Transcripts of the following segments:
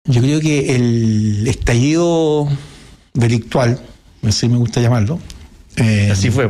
Yo creo que el estallido delictual, así me gusta llamarlo, así fue,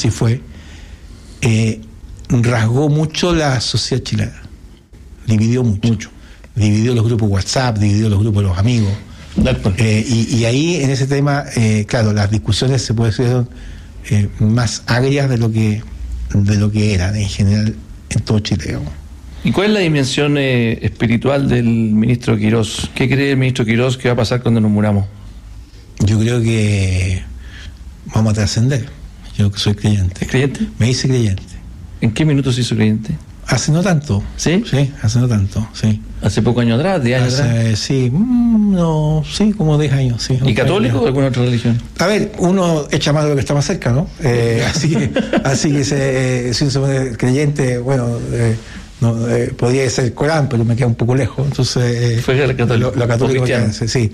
rasgó mucho la sociedad chilena, dividió mucho. Dividió los grupos WhatsApp, dividió los grupos de los amigos. Y ahí en ese tema, claro, las discusiones se puede ser más agrias de lo que eran en general en todo Chile, digamos. ¿Y cuál es la dimensión espiritual del ministro Quirós? ¿Qué cree el ministro Quirós que va a pasar cuando nos muramos? Yo creo que vamos a trascender. Yo soy creyente. ¿Es creyente? Me hice creyente. ¿En qué minuto se hizo creyente? Hace no tanto. ¿Sí? Sí, hace no tanto, sí. ¿Hace pocos años atrás? ¿10 años atrás? Sí, sí, como 10 años, sí. ¿Y católico o alguna otra religión? A ver, uno echa más de lo que está más cerca, ¿no? Así que si uno se pone creyente, bueno, podría ser el Corán, pero me queda un poco lejos. Entonces, fue católico. Lo católico sí.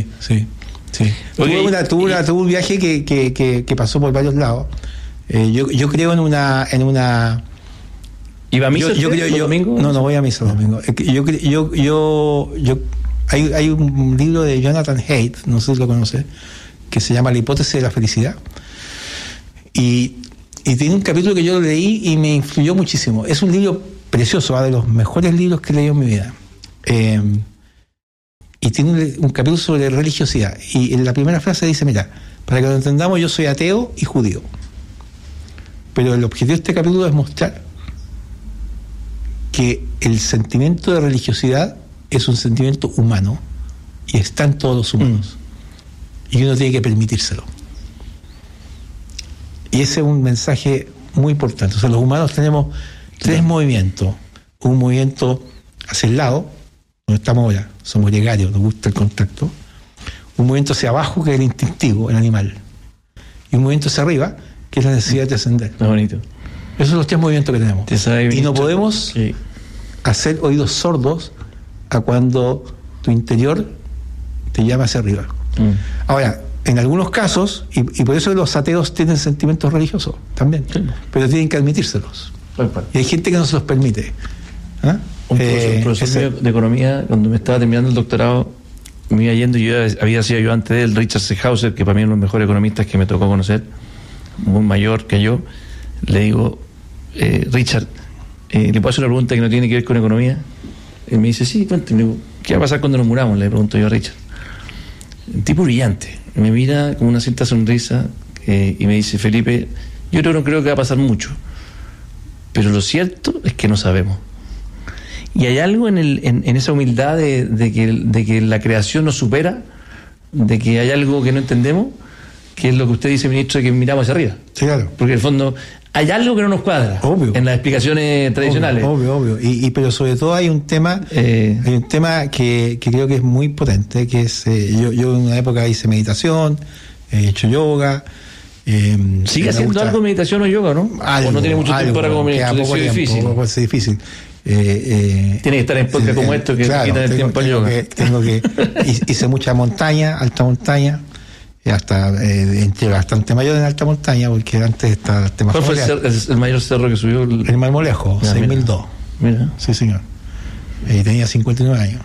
Tuve un viaje que pasó por varios lados. Yo creo en una ¿Iba a misa los domingos? No voy a misa los domingos. Hay un libro de Jonathan Haidt, no sé si lo conoces, que se llama La hipótesis de la felicidad. Y tiene un capítulo que yo lo leí y me influyó muchísimo. Es un libro precioso, de los mejores libros que he leído en mi vida. Y tiene un capítulo sobre religiosidad. Y en la primera frase dice, mira, para que lo entendamos, yo soy ateo y judío. Pero el objetivo de este capítulo es mostrar que el sentimiento de religiosidad es un sentimiento humano y está en todos los humanos. Y uno tiene que permitírselo. Y ese es un mensaje muy importante. O sea, los humanos tenemos tres movimientos. Un movimiento hacia el lado, donde estamos ahora, somos gregarios, nos gusta el contacto. Un movimiento hacia abajo, que es el instintivo, el animal. Y un movimiento hacia arriba, que es la necesidad de trascender. Muy bonito. Esos son los tres movimientos que tenemos. Y no podemos hacer oídos sordos a cuando tu interior te llama hacia arriba. Ahora, en algunos casos, y por eso los ateos tienen sentimientos religiosos también, pero tienen que admitírselos. Y hay gente que no se los permite. Un profesor de economía, cuando me estaba terminando el doctorado, me iba yendo, y yo había sido ayudante de él, Richard Seehauser, que para mí es uno de los mejores economistas que me tocó conocer, muy mayor que yo. Le digo, Richard, ¿le puedo hacer una pregunta que no tiene que ver con economía? Él me dice, sí, cuéntame. ¿Qué va a pasar cuando nos muramos? Le pregunto yo a Richard. Un tipo brillante. Me mira con una cierta sonrisa y me dice, Felipe, yo no creo que va a pasar mucho, pero lo cierto es que no sabemos. Y hay algo en esa humildad de que la creación nos supera, de que hay algo que no entendemos, que es lo que usted dice, ministro, de que miramos hacia arriba. Sí, claro. Porque en el fondo hay algo que no nos cuadra. Obvio. En las explicaciones tradicionales. Obvio. Pero sobre todo hay un tema que creo que es muy potente, que es yo en una época hice meditación, he hecho yoga. ¿Sigue haciendo algo de meditación o yoga, no? ¿O no tiene mucho tiempo para como ministro? Es difícil. Es difícil. Tiene que estar en podcast como esto que claro, quitan el tiempo al yoga. Hice mucha montaña, alta montaña, hasta entre bastante mayor en alta montaña, porque antes estaba el tema. ¿Cuál fue el mayor cerro que subió? El Marmolejo, 6.002. Mira. Sí, señor. Y tenía 59 años.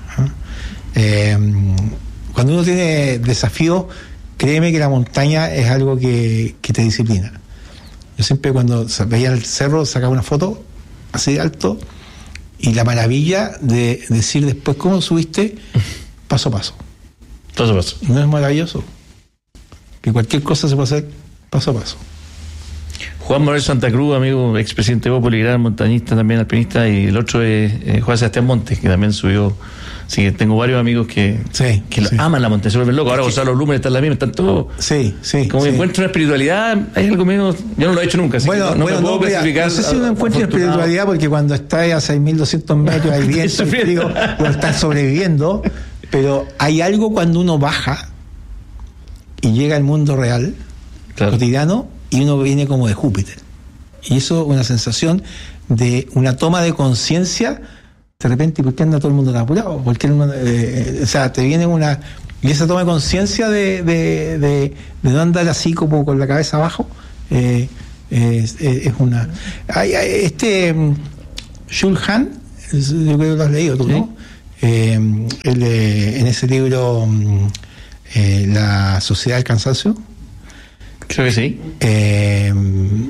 Cuando uno tiene desafíos, créeme que la montaña es algo que te disciplina. Yo siempre cuando veía el cerro sacaba una foto así de alto, y la maravilla de decir después cómo subiste paso a paso. Paso a paso. ¿No es maravilloso? Que cualquier cosa se puede hacer paso a paso. Juan Manuel Santa Cruz, amigo, expresidente de Bópoli, gran montañista, también alpinista, y el otro es Juan Sebastián Montes, que también subió. Así que tengo varios amigos que aman la montaña, se vuelven locos. Ahora Gonzalo Blumen está en la misma, están todos. Como que encuentro una espiritualidad, hay algo menos. Yo no lo he hecho nunca, así que no me puedo clasificar. No sé si uno encuentra espiritualidad, porque cuando está a 6.200 metros hay viento y frío, lo está sobreviviendo, pero hay algo cuando uno baja y llega al mundo real, cotidiano, y uno viene como de Júpiter. Y eso es una sensación de una toma de conciencia. De repente, ¿por qué anda todo el mundo tan apurado? Porque te viene una. Y esa toma de conciencia de no andar así como con la cabeza abajo, es una. Jules Han, yo creo que lo has leído tú, ¿no? en ese libro La sociedad del cansancio. Creo que sí. En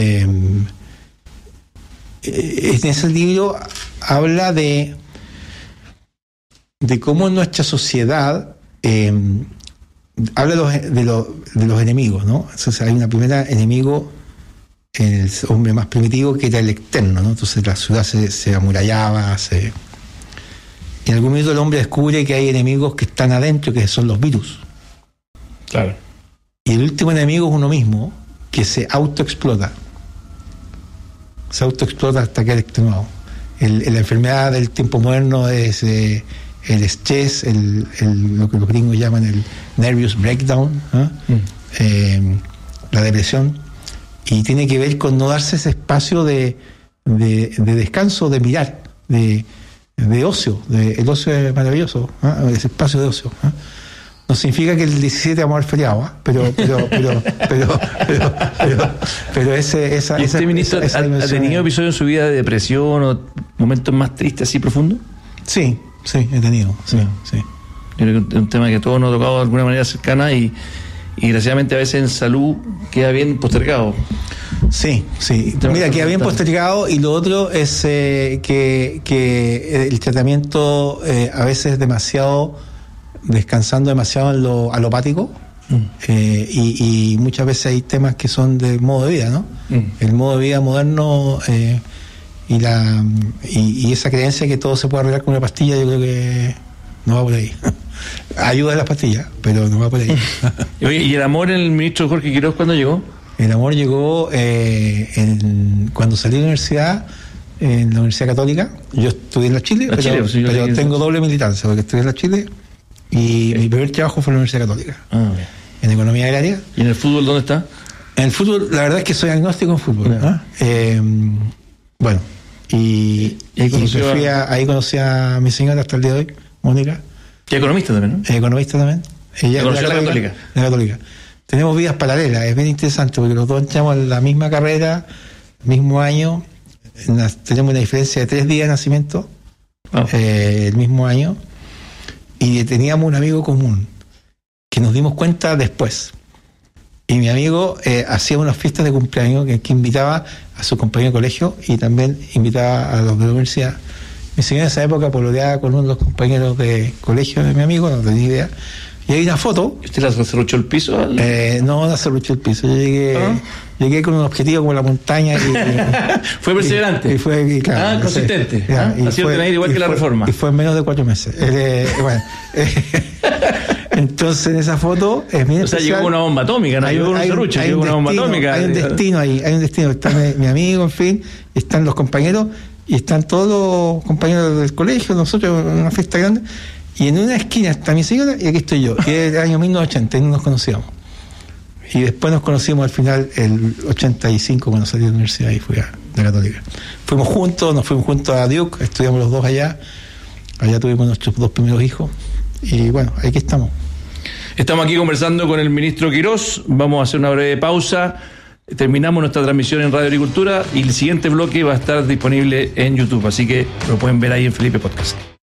ese libro habla de cómo nuestra sociedad habla de los enemigos, ¿no? Entonces hay una primera enemigo, el hombre más primitivo, que era el externo, ¿no? Entonces la ciudad se amurallaba, y en algún momento el hombre descubre que hay enemigos que están adentro, que son los virus. Claro. Y el último enemigo es uno mismo, que se autoexplota. Se autoexplota hasta quedar extenuado. La enfermedad del tiempo moderno es el estrés, lo que los gringos llaman el nervous breakdown, ¿no? La depresión, y tiene que ver con no darse ese espacio de descanso, de mirar, de ocio. El ocio es maravilloso, ¿no? Ese espacio de ocio, ¿no? No significa que el 17 vamos a haber feriado, ¿eh? pero esa. ¿Y usted, ministro, ha tenido episodios en su vida de depresión o momentos más tristes, así profundos? Sí, he tenido. Sí. Creo que es un tema que a todos nos ha tocado de alguna manera cercana y desgraciadamente a veces en salud queda bien postergado. Sí. Mira, queda bien postergado, y lo otro es que el tratamiento a veces es descansando demasiado en lo alopático, y muchas veces hay temas que son de modo de vida, ¿no? El modo de vida moderno y esa creencia que todo se puede arreglar con una pastilla, yo creo que no va por ahí. Ayuda a las pastillas, pero no va por ahí. Oye, ¿y el amor en el ministro Jorge Quiroz cuándo llegó? El amor llegó cuando salí de la universidad, en la Universidad Católica. Yo estudié en la Chile, pero tengo doble militancia, porque estudié en la Chile y mi primer trabajo fue en la Universidad Católica, en economía agraria. ¿Y en el fútbol dónde está? En el fútbol, la verdad es que soy agnóstico en fútbol, ¿no? Bueno, y ahí conocí a mi señora hasta el día de hoy, Mónica. Y economista también, ¿no? Economista también. Ella es de la Católica. De la Católica. Tenemos vidas paralelas, es bien interesante, porque los dos entramos en la misma carrera, mismo año, tenemos una diferencia de 3 días de nacimiento, el mismo año, y teníamos un amigo común, que nos dimos cuenta después. Y mi amigo hacía unas fiestas de cumpleaños que invitaba a su compañero de colegio y también invitaba a los de la universidad. Mi señora en esa época pololeaba con uno de los compañeros de colegio de mi amigo, no tenía idea. Y hay una foto. ¿Usted la cerruchó el piso? No cerruchó el piso. Yo llegué con un objetivo como la montaña. ¿Fue perseverante? Y fue, claro, consistente. Así de igual que la Reforma. Y fue en menos de 4 meses. Entonces en esa foto es bien especial. Llegó una bomba atómica, no llegó un serrucho, llegó una bomba atómica. Hay un destino ahí, Está mi amigo, en fin, están los compañeros, y están todos los compañeros del colegio, nosotros en una fiesta grande. Y en una esquina está mi señora y aquí estoy yo. Y es el año 1980 y no nos conocíamos. Y después nos conocimos al final, el 85, cuando salí de la universidad y fui a la Católica. Nos fuimos juntos a Duke, estudiamos los dos allá. Allá tuvimos nuestros 2 primeros hijos. Y bueno, aquí estamos. Estamos aquí conversando con el ministro Quiroz. Vamos a hacer una breve pausa. Terminamos nuestra transmisión en Radio Agricultura y el siguiente bloque va a estar disponible en YouTube. Así que lo pueden ver ahí en Felipe Podcast.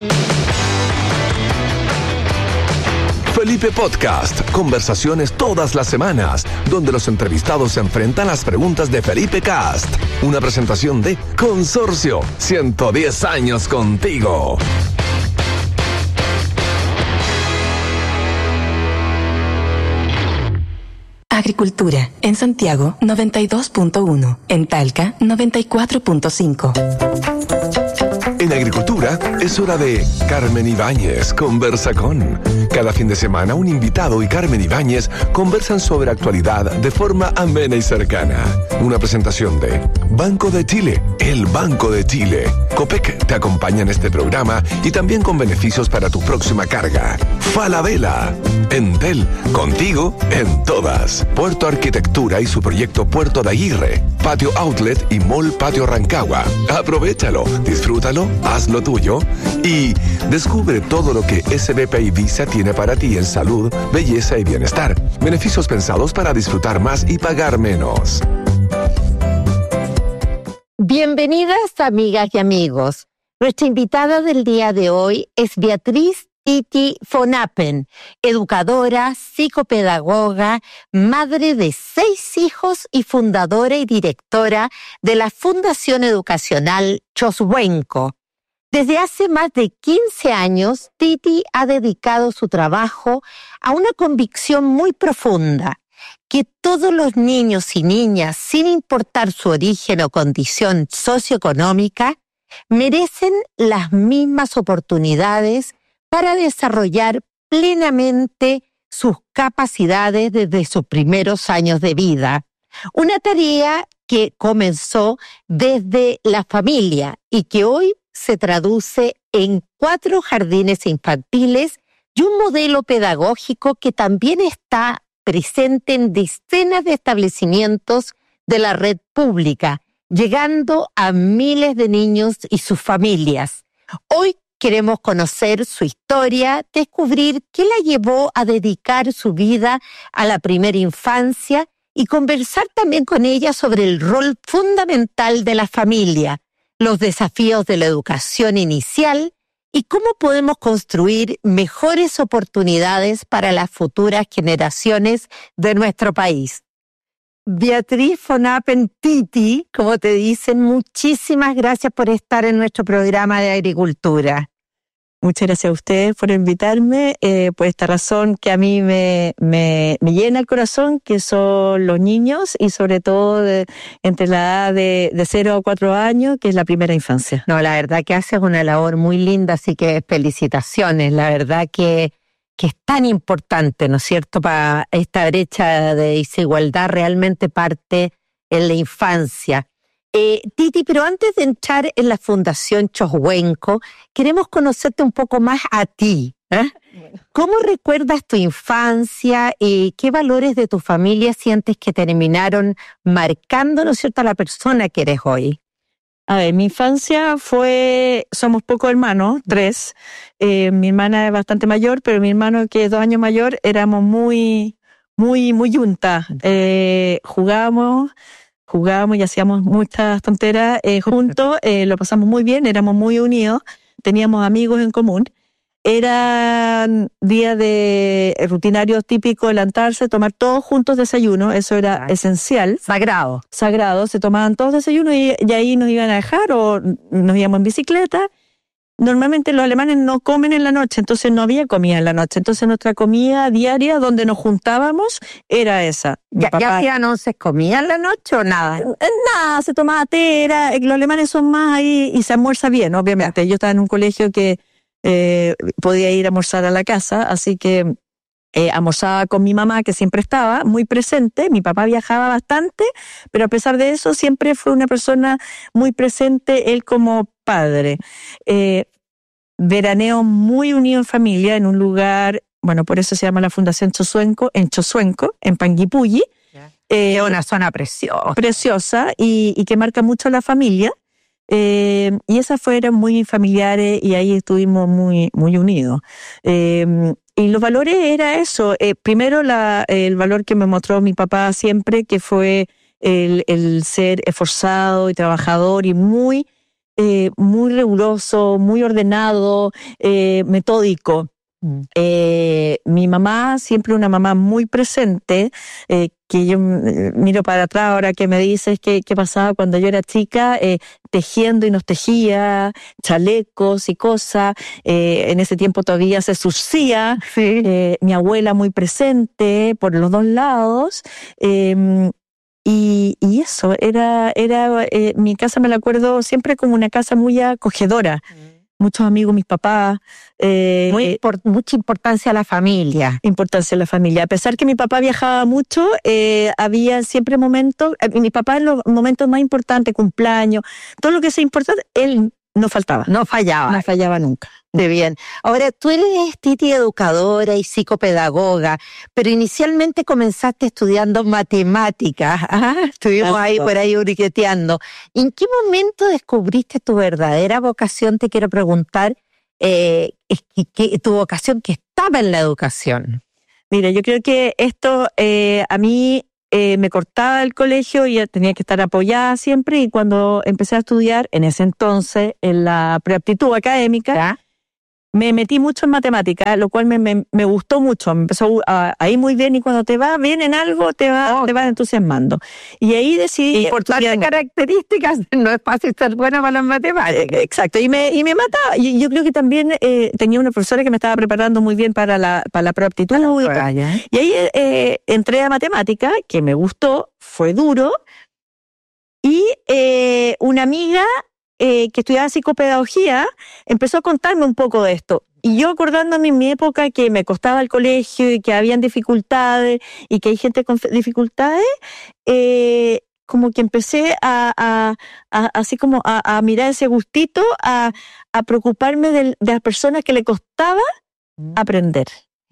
Felipe Podcast, conversaciones todas las semanas, donde los entrevistados se enfrentan a las preguntas de Felipe Cast. Una presentación de Consorcio, 110 años contigo. Agricultura, en Santiago 92.1, en Talca 94.5. En Agricultura es hora de Carmen Ibáñez Conversa con. Cada fin de semana un invitado y Carmen Ibáñez conversan sobre actualidad de forma amena y cercana. Una presentación de Banco de Chile, el Banco de Chile. Copec te acompaña en este programa y también con beneficios para tu próxima carga. Falabella, Entel, contigo en todas. Puerto Arquitectura y su proyecto Puerto de Aguirre. Patio Outlet y Mall Patio Rancagua. Aprovechalo, disfrútalo, hazlo tuyo y descubre todo lo que SBPI Visa tiene para ti en salud, belleza y bienestar. Beneficios pensados para disfrutar más y pagar menos. Bienvenidas, amigas y amigos. Nuestra invitada del día de hoy es Beatriz Titi von Appen, educadora, psicopedagoga, madre de 6 hijos y fundadora y directora de la Fundación Educacional Choswenko. Desde hace más de 15 años, Titi ha dedicado su trabajo a una convicción muy profunda, que todos los niños y niñas, sin importar su origen o condición socioeconómica, merecen las mismas oportunidades para desarrollar plenamente sus capacidades desde sus primeros años de vida. Una tarea que comenzó desde la familia y que hoy se traduce en 4 jardines infantiles y un modelo pedagógico que también está presente en decenas de establecimientos de la red pública, llegando a miles de niños y sus familias. Hoy queremos conocer su historia, descubrir qué la llevó a dedicar su vida a la primera infancia y conversar también con ella sobre el rol fundamental de la familia, los desafíos de la educación inicial y cómo podemos construir mejores oportunidades para las futuras generaciones de nuestro país. Beatriz von Appen Titi, como te dicen, muchísimas gracias por estar en nuestro programa de agricultura. Muchas gracias a ustedes por invitarme, por esta razón que a mí me llena el corazón, que son los niños y sobre todo entre la edad de 0 a 4 años, que es la primera infancia. No, la verdad que haces una labor muy linda, así que felicitaciones. La verdad que es tan importante, ¿no es cierto?, para esta brecha de desigualdad realmente parte en la infancia. Titi, pero antes de entrar en la Fundación Choswenko, queremos conocerte un poco más a ti. Bueno. ¿Cómo recuerdas tu infancia y qué valores de tu familia sientes que terminaron marcando, ¿no es cierto?, a la persona que eres hoy? A ver, mi infancia somos pocos hermanos, 3. Mi hermana es bastante mayor, pero mi hermano, que es 2 años mayor, éramos muy yunta. Jugábamos y hacíamos muchas tonteras juntos, lo pasamos muy bien, éramos muy unidos, teníamos amigos en común. Eran días de rutinarios típicos, levantarse, tomar todos juntos desayuno, eso era esencial. Sagrado, se tomaban todos desayuno y ahí nos iban a dejar o nos íbamos en bicicleta. Normalmente los alemanes no comen en la noche, entonces no había comida en la noche. Entonces nuestra comida diaria donde nos juntábamos era esa. ¿Ya hacían 11 comida en la noche o nada? Nada, se tomaba té, los alemanes son más ahí y se almuerza bien, obviamente. Yo estaba en un colegio que podía ir a almorzar a la casa, así que almorzaba con mi mamá, que siempre estaba muy presente. Mi papá viajaba bastante, pero a pesar de eso siempre fue una persona muy presente, él como padre. Veraneo muy unido en familia en un lugar, bueno, por eso se llama la Fundación Choswenko, en Panguipulli. Es una zona preciosa y que marca mucho la familia. Y esas fueron muy familiares y ahí estuvimos muy unidos. Y los valores era eso. Primero el valor que me mostró mi papá siempre, que fue el ser esforzado y trabajador y muy riguroso, muy ordenado, metódico. Mi mamá, siempre una mamá muy presente, que yo miro para atrás ahora que me dices qué pasaba cuando yo era chica, tejiendo y nos tejía chalecos y cosas. En ese tiempo todavía se surcía. Sí. Mi abuela muy presente por los 2 lados. Y eso, era mi casa, me la acuerdo siempre como una casa muy acogedora. Muchos amigos, mis papás. Mucha importancia a la familia. A pesar que mi papá viajaba mucho, había siempre momentos, mi papá en los momentos más importantes, cumpleaños, todo lo que sea importante, él no faltaba. No fallaba nunca. De bien. Ahora, tú eres, Titi, educadora y psicopedagoga, pero inicialmente comenzaste estudiando matemáticas. Estuvimos por ahí uriqueteando. ¿En qué momento descubriste tu verdadera vocación? Te quiero preguntar, tu vocación que estaba en la educación. Mira, yo creo que esto a mí me cortaba el colegio y tenía que estar apoyada siempre, y cuando empecé a estudiar, en ese entonces, en la preaptitud académica, ¿Ya? me metí mucho en matemáticas, lo cual me gustó mucho, me empezó a ir muy bien, y cuando te va bien en algo, te va entusiasmando. Y ahí decidí... Y por tantas características, no es fácil ser buena para las matemáticas. Exacto, y me mataba. Y yo creo que también tenía una profesora que me estaba preparando muy bien para la preaptitud. Y ahí entré a matemática, que me gustó, fue duro, y una amiga que estudiaba psicopedagogía empezó a contarme un poco de esto. Y yo, acordándome en mi época que me costaba el colegio y que habían dificultades y que hay gente con dificultades, como que empecé así como a mirar ese gustito, a preocuparme de las personas que le costaba aprender.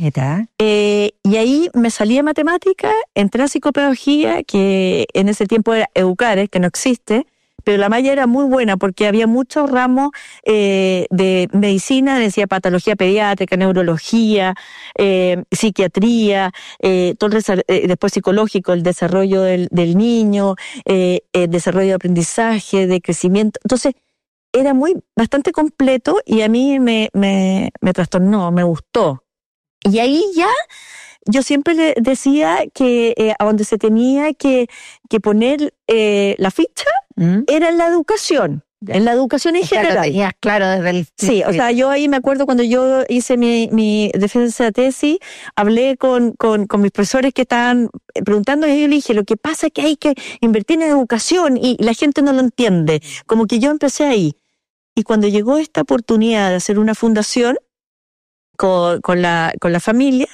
Y ahí me salí de matemática, entré a psicopedagogía, que en ese tiempo era Educares, que no existe, pero la malla era muy buena porque había muchos ramos de medicina, decía patología pediátrica, neurología, psiquiatría, después psicológico, el desarrollo del niño, desarrollo de aprendizaje, de crecimiento. Entonces, era bastante completo, y a mí me trastornó, me gustó. Y ahí ya yo siempre le decía que a donde se tenía que poner la ficha era en la educación. En la educación en general. Lo tenías claro desde el... Sí, o sea, yo ahí me acuerdo cuando yo hice mi defensa de tesis, hablé con mis profesores que estaban preguntando, y yo le dije, lo que pasa es que hay que invertir en educación y la gente no lo entiende. Como que yo empecé ahí. Y cuando llegó esta oportunidad de hacer una fundación con la familia,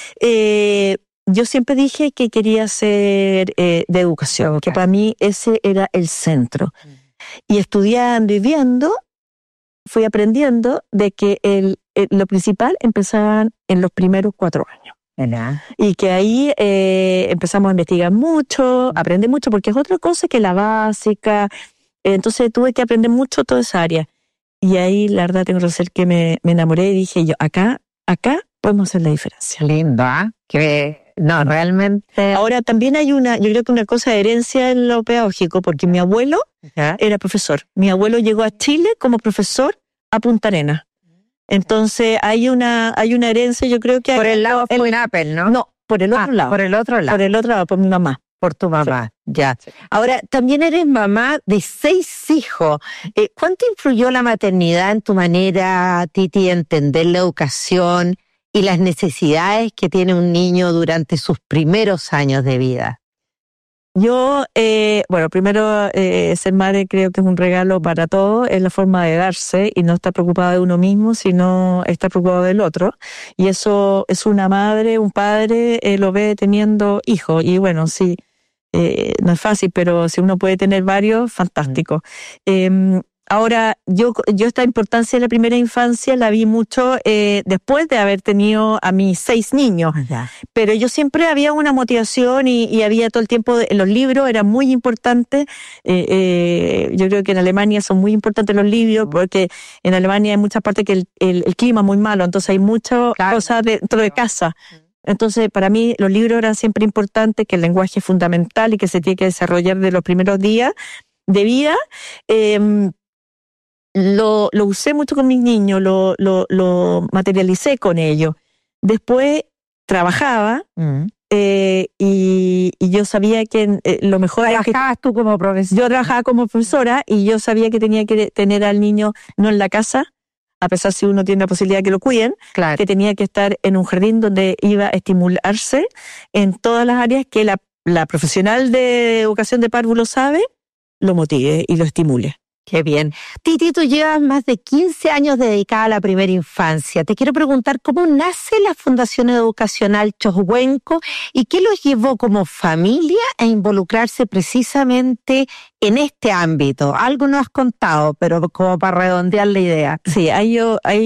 yo siempre dije que quería ser de educación, que para mí ese era el centro. Y estudiando y viendo, fui aprendiendo de que lo principal empezaban en los primeros 4 años. ¿Verdad? Y que ahí empezamos a investigar mucho, aprender mucho, porque es otra cosa que la básica. Entonces tuve que aprender mucho toda esa área. Y ahí, la verdad, tengo que decir que me enamoré y dije yo, acá podemos hacer la diferencia. Lindo, ¿ah? Que no, realmente... Ahora, también hay yo creo que una cosa de herencia en lo pedagógico, porque mi abuelo era profesor. Mi abuelo llegó a Chile como profesor a Punta Arenas. Entonces, hay una herencia, yo creo que... Por el lado de FONAPE, ¿no? No, por el otro lado. Por el otro lado. Por el otro lado, por mi mamá. Por tu mamá, sí. Ya. Sí. Ahora, también eres mamá de 6 hijos. ¿Cuánto influyó la maternidad en tu manera, Titi, de entender la educación y las necesidades que tiene un niño durante sus primeros años de vida? Yo, primero, ser madre creo que es un regalo para todos, es la forma de darse y no estar preocupado de uno mismo, sino estar preocupado del otro. Y eso es una madre, un padre, lo ve teniendo hijos. Y bueno, sí, no es fácil, pero si uno puede tener varios, fantástico. Ahora, yo esta importancia de la primera infancia la vi mucho después de haber tenido a mis 6 niños. Pero yo siempre había una motivación y había todo el tiempo, los libros eran muy importantes. Yo creo que en Alemania son muy importantes los libros, porque en Alemania hay muchas partes que el clima es muy malo, entonces hay muchas cosas dentro de casa. Entonces, para mí, los libros eran siempre importantes, que el lenguaje es fundamental y que se tiene que desarrollar de los primeros días de vida. Lo usé mucho con mis niños, lo materialicé con ellos. Después trabajaba y yo sabía que lo mejor era que... ¿Trabajabas tú como profesora? Yo trabajaba como profesora y yo sabía que tenía que tener al niño no en la casa, a pesar si uno tiene la posibilidad de que lo cuiden, claro, que tenía que estar en un jardín donde iba a estimularse en todas las áreas que la profesional de educación de párvulo sabe, lo motive y lo estimule. Qué bien. Titi, tú llevas más de 15 años dedicada a la primera infancia. Te quiero preguntar cómo nace la Fundación Educacional Chohuenco y qué los llevó como familia a involucrarse precisamente en este ámbito. Algo no has contado, pero como para redondear la idea. Sí, hay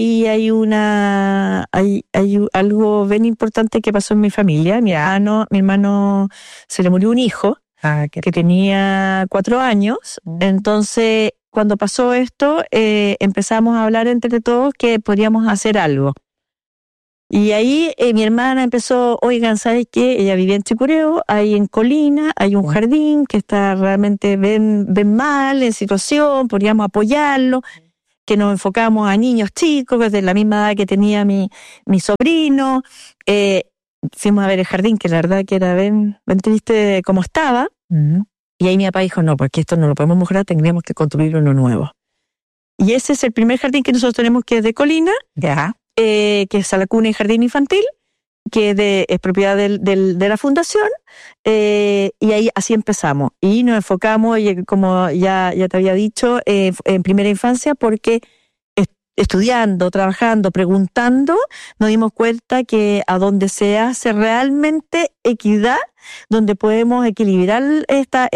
algo bien importante que pasó en mi familia. Mi hermano se le murió un hijo que tenía 4 años. Entonces, cuando pasó esto, empezamos a hablar entre todos que podríamos hacer algo. Y ahí mi hermana empezó, oigan, ¿sabes qué? Ella vivía en Chicureo, ahí en Colina, hay un jardín que está realmente ven mal en situación, podríamos apoyarlo, que nos enfocamos a niños chicos, de la misma edad que tenía mi sobrino. Fuimos a ver el jardín, que la verdad que era bien triste como estaba. Y ahí mi papá dijo, no, porque esto no lo podemos mejorar, tendríamos que construir uno nuevo. Y ese es el primer jardín que nosotros tenemos, que es de Colina. Ya. Que es la cuna y jardín infantil, que es propiedad de la fundación, y ahí así empezamos. Y nos enfocamos, como ya te había dicho, en primera infancia, porque estudiando, trabajando, preguntando, nos dimos cuenta que a donde se hace realmente equidad, donde podemos equilibrar esta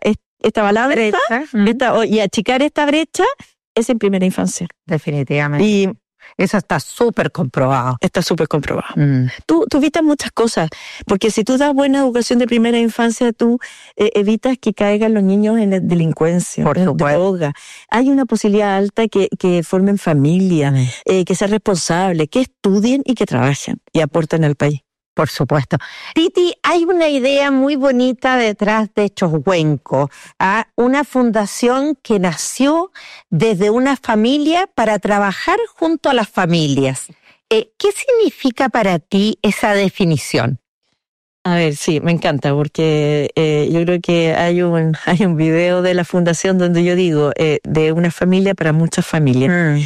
balanza y achicar esta brecha, es en primera infancia. Definitivamente. Y eso está súper comprobado. Está súper comprobado. Tú evitas muchas cosas, porque si tú das buena educación de primera infancia, tú evitas que caigan los niños en la delincuencia, en droga. Hay una posibilidad alta que formen familia, que sean responsables, que estudien y que trabajen y aporten al país. Por supuesto. Titi, hay una idea muy bonita detrás de Choshuenco, una fundación que nació desde una familia para trabajar junto a las familias. ¿Qué significa para ti esa definición? A ver, sí, me encanta, porque yo creo que hay un video de la fundación donde yo digo, de una familia para muchas familias.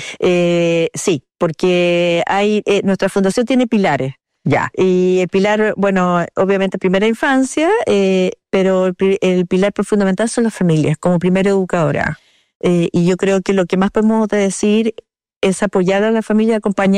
Sí, porque nuestra fundación tiene pilares. Ya. Y el pilar, bueno, obviamente primera infancia, pero el pilar fundamental son las familias, como primera educadora. Y yo creo que lo que más podemos decir es apoyar a la familia,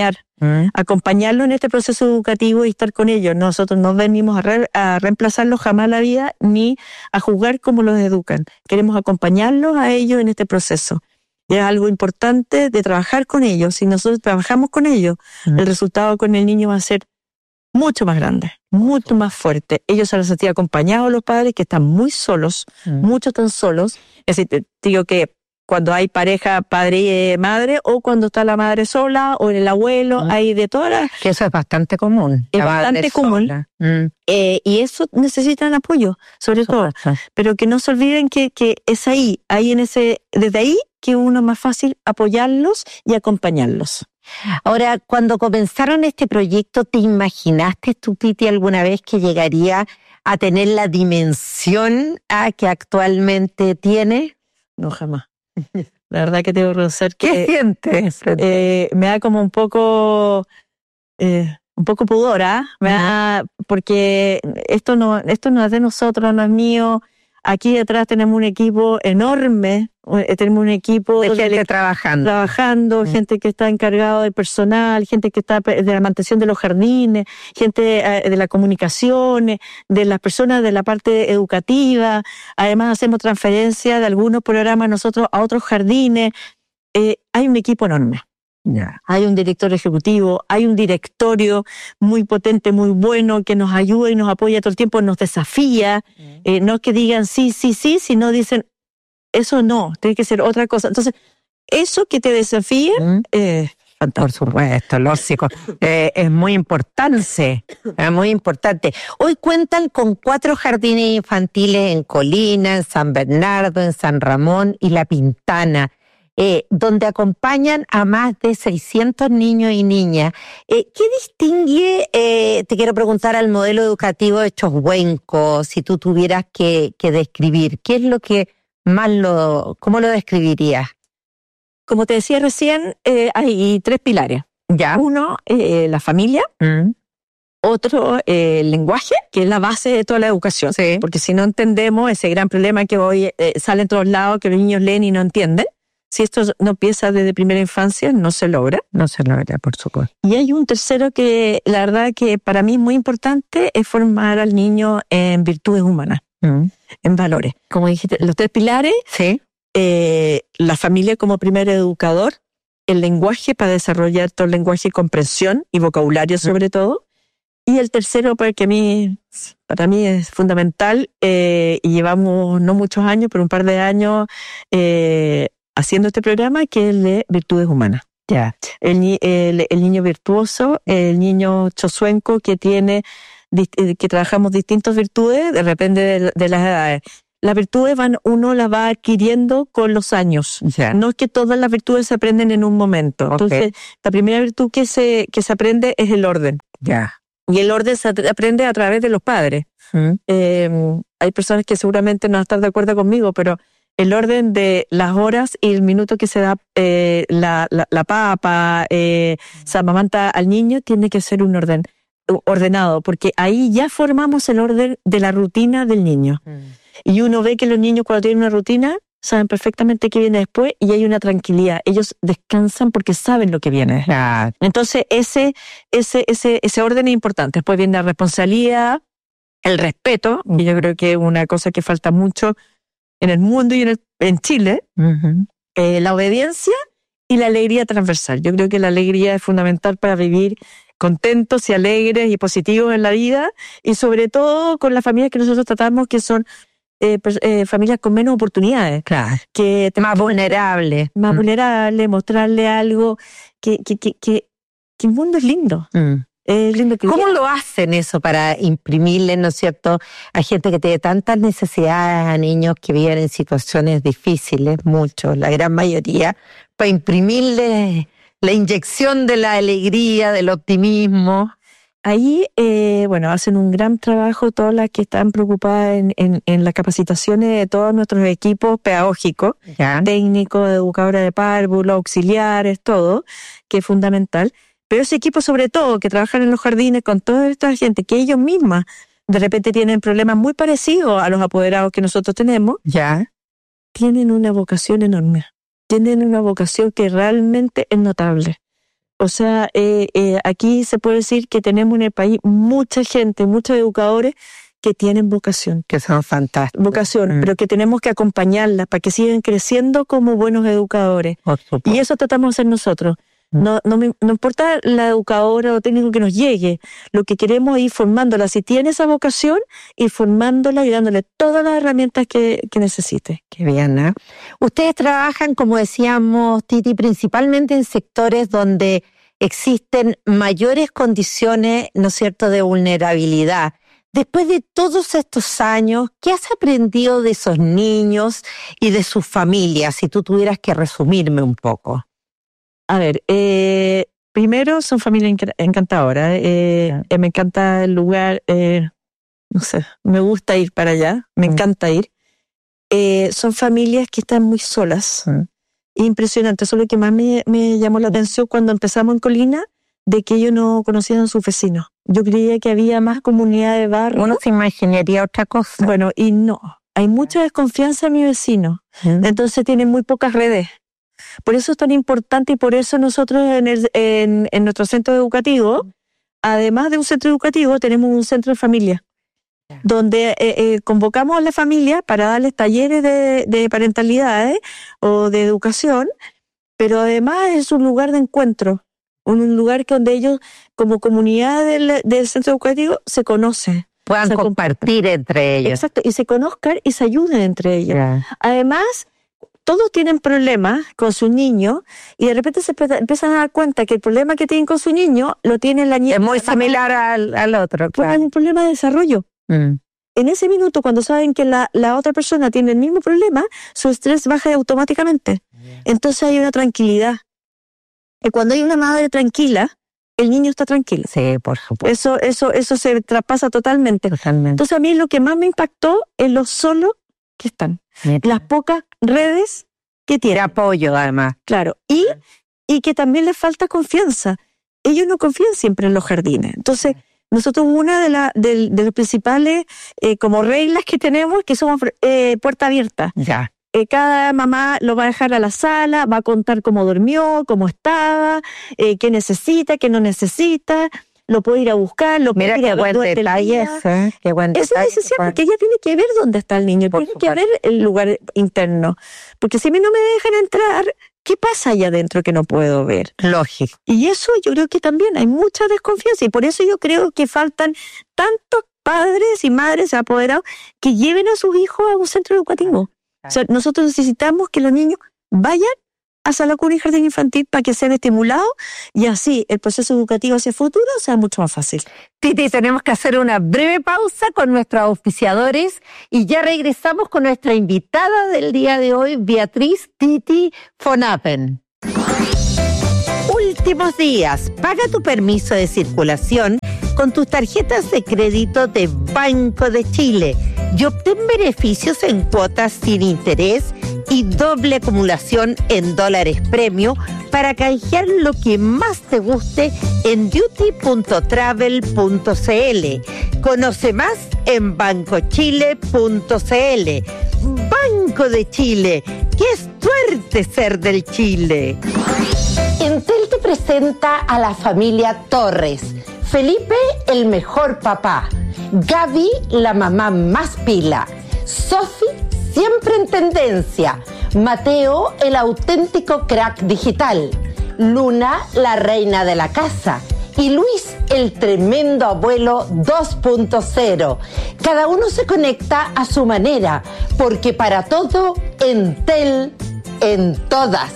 acompañarlo en este proceso educativo y estar con ellos. Nosotros no venimos a reemplazarlos jamás la vida, ni a juzgar cómo los educan. Queremos acompañarlos a ellos en este proceso. Y es algo importante de trabajar con ellos. Si nosotros trabajamos con ellos, el resultado con el niño va a ser mucho más grande, mucho más fuerte. Ellos se van a sentir acompañados, los padres que están muy solos, muchos están solos. Es decir, te digo que cuando hay pareja padre y madre, o cuando está la madre sola, o el abuelo, hay de todas las... Que eso es bastante común. Es bastante común. Y eso necesitan apoyo, sobre todo. Pero que no se olviden que es desde ahí que uno es más fácil apoyarlos y acompañarlos. Ahora, cuando comenzaron este proyecto, ¿te imaginaste tú, Titi, alguna vez que llegaría a tener la dimensión que actualmente tiene? No, jamás. La verdad que tengo que reconocer que... ¿Qué sientes? Me da como un poco pudor, me da, porque esto no es de nosotros, no es mío. Aquí detrás tenemos un equipo enorme, tenemos un equipo de gente trabajando, gente que está encargado del personal, gente que está de la mantención de los jardines, gente de la comunicación, de las personas de la parte educativa. Además hacemos transferencia de algunos programas nosotros a otros jardines. Hay un equipo enorme. Yeah. Hay un director ejecutivo, hay un directorio muy potente, muy bueno, que nos ayuda y nos apoya todo el tiempo, nos desafía. No es que digan sí, sino dicen eso no, tiene que ser otra cosa. Entonces, eso que te desafía, fantástico. Por supuesto, lógico. Es muy importante, muy importante. Hoy cuentan con 4 jardines infantiles en Colina, en San Bernardo, en San Ramón y La Pintana, donde acompañan a más de 600 niños y niñas. ¿Qué distingue, te quiero preguntar, al modelo educativo de Choshuenco, si tú tuvieras que describir? ¿Qué es lo que más cómo lo describirías? Como te decía recién, hay 3 pilares. ¿Ya? Uno, la familia. Otro, el lenguaje, que es la base de toda la educación. Sí. Porque si no entendemos ese gran problema que hoy sale en todos lados, que los niños leen y no entienden, si esto no empieza desde primera infancia, no se logra. No se logra, por supuesto. Y hay un tercero que, la verdad, que para mí es muy importante, es formar al niño en virtudes humanas, en valores. Como dijiste, los 3 pilares, sí. La familia como primer educador, el lenguaje para desarrollar todo el lenguaje y comprensión y vocabulario sobre todo, y el tercero, porque para mí es fundamental, y llevamos no muchos años, pero un par de años haciendo este programa, que es el de virtudes humanas. Ya. El niño virtuoso, el niño chosuenco que que trabajamos distintas virtudes, depende de las edades. Las virtudes uno las va adquiriendo con los años. Ya. No es que todas las virtudes se aprenden en un momento. Okay. Entonces, la primera virtud que se aprende es el orden. Ya. Y el orden se aprende a través de los padres. Hay personas que seguramente no van a estar de acuerdo conmigo, pero el orden de las horas y el minuto que se da la papa, se amamanta al niño, tiene que ser un orden ordenado, porque ahí ya formamos el orden de la rutina del niño. Y uno ve que los niños cuando tienen una rutina saben perfectamente qué viene después y hay una tranquilidad. Ellos descansan porque saben lo que viene. Claro. Entonces ese orden es importante. Después viene la responsabilidad, el respeto, y yo creo que es una cosa que falta mucho en el mundo y en Chile. La obediencia y la alegría transversal. Yo creo que la alegría es fundamental para vivir contentos y alegres y positivos en la vida, y sobre todo con las familias que nosotros tratamos, que son familias con menos oportunidades. Claro. Que Más vulnerables. Más vulnerables, mostrarle algo que el mundo es lindo. Es lindo que ¿Cómo lo hacen eso para imprimirle, ¿no es cierto?, a gente que tiene tantas necesidades, a niños que viven en situaciones difíciles, muchos, la gran mayoría, para imprimirle la inyección de la alegría, del optimismo? Ahí, hacen un gran trabajo todas las que están preocupadas en las capacitaciones de todos nuestros equipos pedagógicos, Ya. técnicos, educadores de párvulos, auxiliares, todo, que es fundamental. Pero ese equipo, sobre todo, que trabajan en los jardines con toda esta gente, que ellos mismas de repente tienen problemas muy parecidos a los apoderados que nosotros tenemos, Ya. tienen una vocación enorme. Tienen una vocación que realmente es notable. O sea, aquí se puede decir que tenemos en el país mucha gente, muchos educadores que tienen vocación. Que son fantásticos. Vocación, pero que tenemos que acompañarlas para que sigan creciendo como buenos educadores. Por supuesto. Y eso tratamos de hacer nosotros. No importa la educadora o técnico que nos llegue, lo que queremos es ir formándola. Si tiene esa vocación, ir formándola y dándole todas las herramientas que necesite. Qué bien, ¿eh? Ustedes trabajan, como decíamos, Titi, principalmente en sectores donde existen mayores condiciones, ¿no es cierto?, de vulnerabilidad. Después de todos estos años, ¿qué has aprendido de esos niños y de sus familias? Si tú tuvieras que resumirme un poco. A ver, primero son familias encantadoras. Me encanta el lugar, no sé, me gusta ir para allá, me encanta ir. Son familias que están muy solas. Impresionante. Eso es lo que más me llamó la atención cuando empezamos en Colina, de que ellos no conocían a sus vecinos. Yo creía que había más comunidad de barrio. Uno se imaginaría otra cosa. Bueno, y no. Hay mucha desconfianza en mi vecino. Entonces tienen muy pocas redes. Por eso es tan importante y por eso nosotros en nuestro centro educativo, además de un centro educativo, tenemos un centro de familia, donde convocamos a la familia para darles talleres de parentalidades o de educación, pero además es un lugar de encuentro, un lugar donde ellos, como comunidad del centro educativo, se conocen. Puedan compartir entre ellos. Exacto, y se conozcan y se ayuden entre ellos. Yeah. Además, todos tienen problemas con su niño y de repente se empiezan a dar cuenta que el problema que tienen con su niño lo tiene la niña. Es muy similar al otro. Pues es un problema de desarrollo. En ese minuto, cuando saben que la otra persona tiene el mismo problema, su estrés baja automáticamente. Entonces hay una tranquilidad. Y cuando hay una madre tranquila, el niño está tranquilo. Sí, por supuesto. Eso se traspasa totalmente. Entonces a mí lo que más me impactó es lo solo que están. Las pocas redes que tienen. De apoyo, además. Claro. Y que también les falta confianza. Ellos no confían siempre en los jardines. Entonces, nosotros una de las principales como reglas que tenemos, que somos puerta abierta. Ya. Cada mamá lo va a dejar a la sala, va a contar cómo durmió, cómo estaba, qué necesita, qué no necesita. Lo puede ir a buscar, lo puede ir a ver durante el día. Qué buen detalle. Eso es esencial, porque ella tiene que ver dónde está el niño, tiene que ver el lugar interno. Porque si a mí no me dejan entrar, ¿qué pasa allá adentro que no puedo ver? Lógico. Y eso yo creo que también hay mucha desconfianza, y por eso yo creo que faltan tantos padres y madres apoderados que lleven a sus hijos a un centro educativo. O sea, nosotros necesitamos que los niños vayan hacia la cuna y jardín infantil para que sean estimulados y así el proceso educativo hacia el futuro sea mucho más fácil. Titi, tenemos que hacer una breve pausa con nuestros auspiciadores y ya regresamos con nuestra invitada del día de hoy, Beatriz Titi von Appen. Últimos días, paga tu permiso de circulación con tus tarjetas de crédito de Banco de Chile y obtén beneficios en cuotas sin interés y doble acumulación en dólares premio para canjear lo que más te guste en duty.travel.cl. Conoce más en bancochile.cl. Banco de Chile, qué suerte ser del Chile. Entel te presenta a la familia Torres. Felipe, el mejor papá. Gaby, la mamá más pila. Sofi, siempre en tendencia. Mateo, el auténtico crack digital. Luna, la reina de la casa. Y Luis, el tremendo abuelo 2.0. Cada uno se conecta a su manera, porque para todo, Entel, en todas.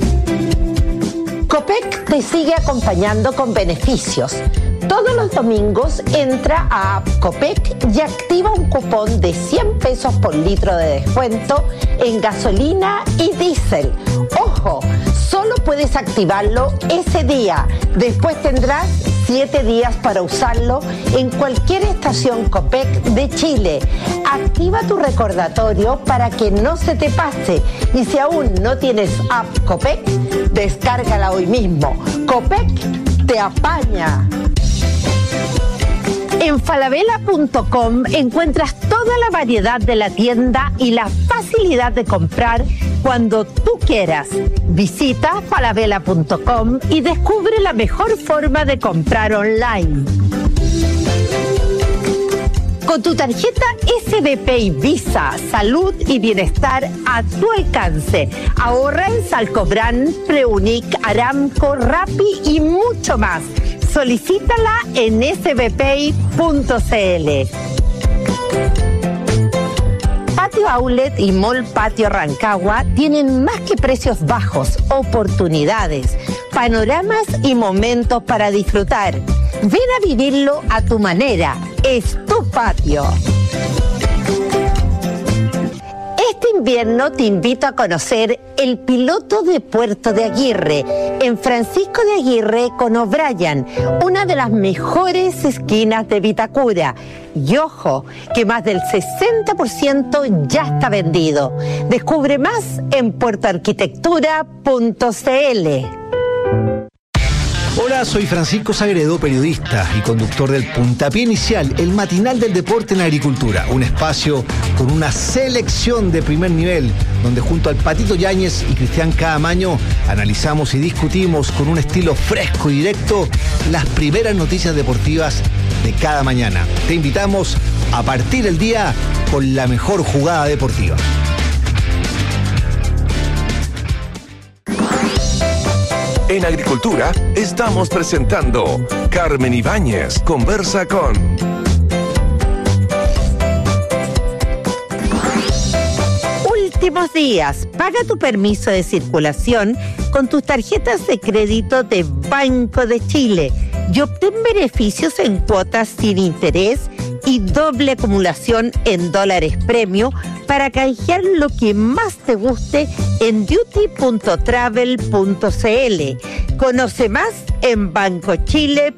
Copec te sigue acompañando con beneficios. Todos los domingos entra a App Copec y activa un cupón de 100 pesos por litro de descuento en gasolina y diésel. ¡Ojo! Solo puedes activarlo ese día. Después tendrás 7 días para usarlo en cualquier estación Copec de Chile. Activa tu recordatorio para que no se te pase. Y si aún no tienes App Copec, descárgala hoy mismo. Copec te apaña. En falabella.com encuentras toda la variedad de la tienda y la facilidad de comprar cuando tú quieras. Visita falabella.com y descubre la mejor forma de comprar online. Con tu tarjeta SBPay Visa, salud y bienestar a tu alcance. Ahorra en Salcobrán, Preunic, Aramco, Rappi y mucho más. Solicítala en sbpay.cl. Patio Outlet y Mall Patio Rancagua tienen más que precios bajos, oportunidades, panoramas y momentos para disfrutar. Ven a vivirlo a tu manera. Es tu patio. Este invierno te invito a conocer el piloto de Puerto de Aguirre, en Francisco de Aguirre con O'Brien, una de las mejores esquinas de Vitacura. Y ojo, que más del 60% ya está vendido. Descubre más en puertoarquitectura.cl. Hola, soy Francisco Sagredo, periodista y conductor del Puntapié Inicial, el matinal del deporte en agricultura. Un espacio con una selección de primer nivel, donde junto al Patito Yáñez y Cristian Caamaño analizamos y discutimos con un estilo fresco y directo las primeras noticias deportivas de cada mañana. Te invitamos a partir el día con la mejor jugada deportiva. En Agricultura estamos presentando Carmen Ibáñez conversa con. Últimos días, paga tu permiso de circulación con tus tarjetas de crédito de Banco de Chile y obtén beneficios en cuotas sin interés y doble acumulación en dólares premio para canjear lo que más te guste en duty.travel.cl. Conoce más en bancochile.cl.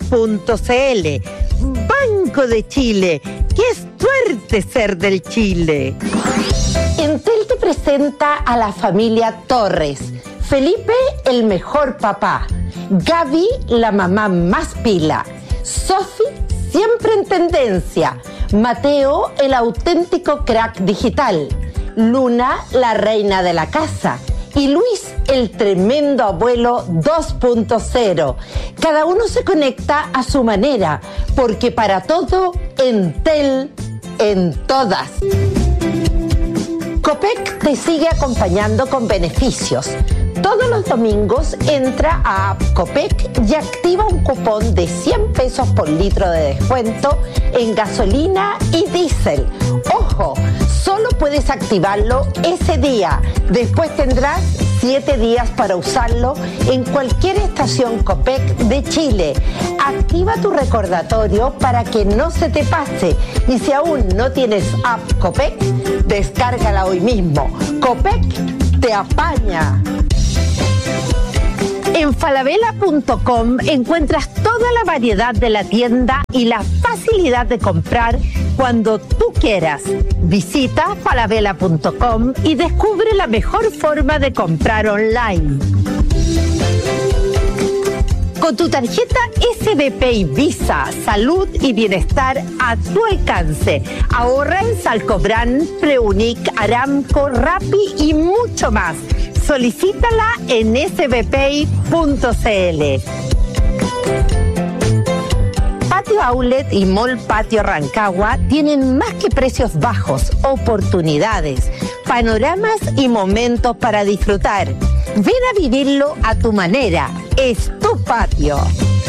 Banco de Chile, qué suerte ser del Chile. Entel te presenta a la familia Torres. Felipe, el mejor papá. Gaby, la mamá más pila. Sofi, siempre en tendencia. Mateo, el auténtico crack digital. Luna, la reina de la casa. Y Luis, el tremendo abuelo 2.0. Cada uno se conecta a su manera, porque para todo, Entel, en todas. Copec te sigue acompañando con beneficios. Todos los domingos entra a App Copec y activa un cupón de 100 pesos por litro de descuento en gasolina y diésel. ¡Ojo! solo puedes activarlo ese día. Después tendrás 7 días para usarlo en cualquier estación Copec de Chile. Activa tu recordatorio para que no se te pase. Y si aún no tienes app Copec, descárgala hoy mismo. Copec te apaña. En falabella.com encuentras toda la variedad de la tienda y la facilidad de comprar cuando tú quieras. Visita falabella.com y descubre la mejor forma de comprar online. Con tu tarjeta SBP y Visa, salud y bienestar a tu alcance. Ahorra en Salcobrand, Preunic, Aramco, Rappi y mucho más. Solicítala en sbpay.cl. Patio Outlet y Mall Patio Rancagua tienen más que precios bajos, oportunidades, panoramas y momentos para disfrutar. Ven a vivirlo a tu manera. Es tu patio.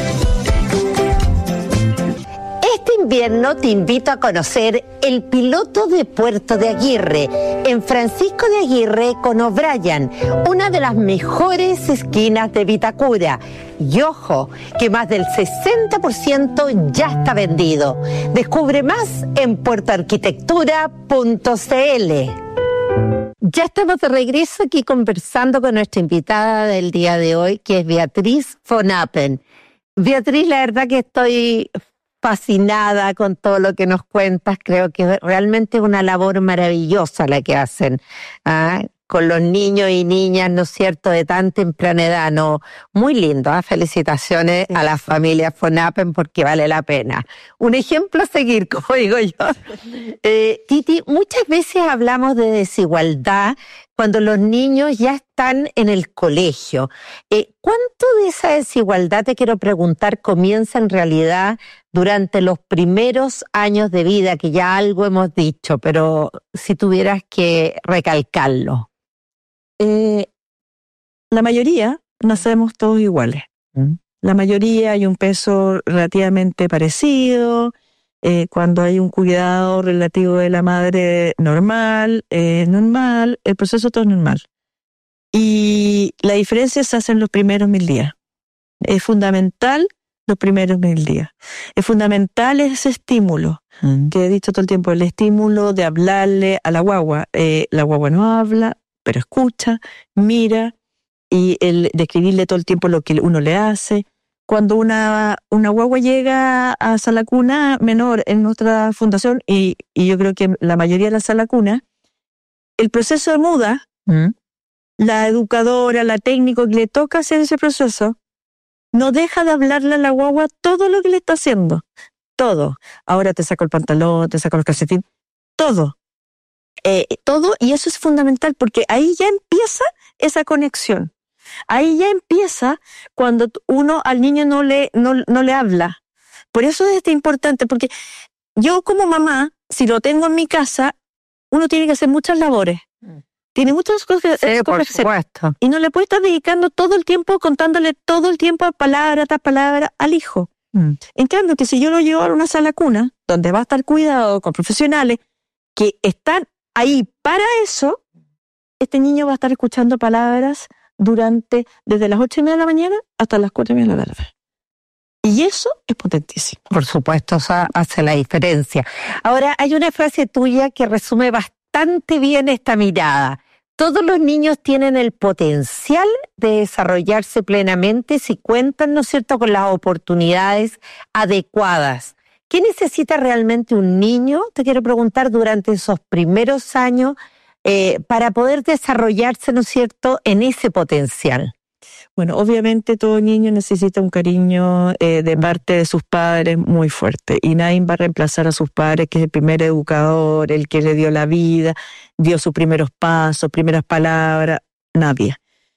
Este invierno te invito a conocer el piloto de Puerto de Aguirre, en Francisco de Aguirre con O'Brien, una de las mejores esquinas de Vitacura. Y ojo, que más del 60% ya está vendido. Descubre más en puertoarquitectura.cl. Ya estamos de regreso aquí conversando con nuestra invitada del día de hoy, que es Beatriz von Appen. Beatriz, la verdad que estoy fascinada con todo lo que nos cuentas. Creo que realmente es una labor maravillosa la que hacen con los niños y niñas, ¿no es cierto?, de tan temprana edad, ¿no? Muy lindo, felicitaciones a la familia von Appen porque vale la pena. Un ejemplo a seguir, como digo yo. Titi, muchas veces hablamos de desigualdad cuando los niños ya están en el colegio. ¿Cuánto de esa desigualdad, te quiero preguntar, comienza en realidad durante los primeros años de vida, que ya algo hemos dicho, pero si tuvieras que recalcarlo? La mayoría nacemos todos iguales. La mayoría hay un peso relativamente parecido. Cuando hay un cuidado relativo de la madre normal, el proceso todo es normal. Y la diferencia se hace en los primeros 1000 días. Es fundamental los primeros 1000 días. Es fundamental ese estímulo, que he dicho todo el tiempo, el estímulo de hablarle a la guagua. La guagua no habla, pero escucha, mira, y el describirle todo el tiempo lo que uno le hace. Cuando una guagua llega a sala cuna menor en nuestra fundación, y yo creo que la mayoría de la sala cuna, el proceso de muda, la educadora, la técnico que le toca hacer ese proceso, no deja de hablarle a la guagua todo lo que le está haciendo. Todo. Ahora te saco el pantalón, te saco los calcetines, todo. Todo, y eso es fundamental porque ahí ya empieza esa conexión. Ahí ya empieza cuando uno al niño no le habla. Por eso es importante, porque yo como mamá, si lo tengo en mi casa, uno tiene que hacer muchas labores. Tiene muchas cosas que hacer. Y no le puede estar dedicando todo el tiempo, contándole todo el tiempo palabra tras palabra al hijo. En cambio, que si yo lo llevo a una sala cuna, donde va a estar cuidado con profesionales que están ahí para eso, este niño va a estar escuchando palabras desde las 8:30 de la mañana hasta las 4:30 de la tarde. Y eso es potentísimo. Por supuesto, eso hace la diferencia. Ahora, hay una frase tuya que resume bastante bien esta mirada. Todos los niños tienen el potencial de desarrollarse plenamente si cuentan, ¿no es cierto?, con las oportunidades adecuadas. ¿Qué necesita realmente un niño, te quiero preguntar, durante esos primeros años para poder desarrollarse, ¿no es cierto?, en ese potencial? Bueno, obviamente todo niño necesita un cariño de parte de sus padres muy fuerte, y nadie va a reemplazar a sus padres, que es el primer educador, el que le dio la vida, dio sus primeros pasos, primeras palabras, nadie.